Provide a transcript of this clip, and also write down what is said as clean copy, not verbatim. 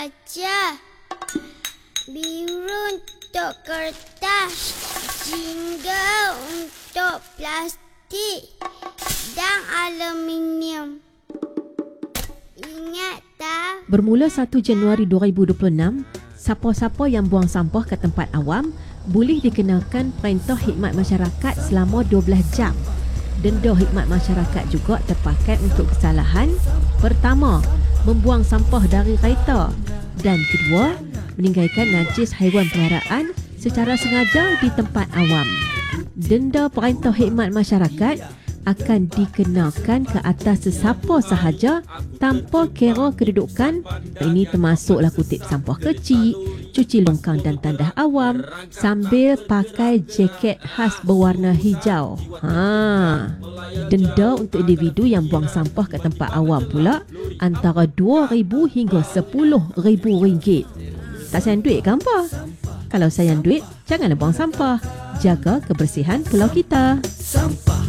Baca. Biru untuk kertas, jingga untuk plastik dan aluminium. Ingat tak? Bermula 1 Januari 2026, siapa-siapa yang buang sampah ke tempat awam boleh dikenakan Perintah Khidmat Masyarakat selama 12 jam. Denda khidmat masyarakat juga terpakai untuk kesalahan pertama, membuang sampah dari kereta, dan kedua, meninggalkan najis haiwan peliharaan secara sengaja di tempat awam. Denda Perintah Khidmat Masyarakat akan dikenakan ke atas sesiapa sahaja tanpa kira kedudukan. Ini termasuklah kutip sampah kecil, cuci longkang dan tandas awam sambil pakai jaket khas berwarna hijau. Denda untuk individu yang buang sampah ke tempat awam pula antara RM2,000 hingga RM10,000. Tak sayang duit ke apa? Kalau sayang duit, janganlah buang sampah. Jaga kebersihan pulau kita. Sampah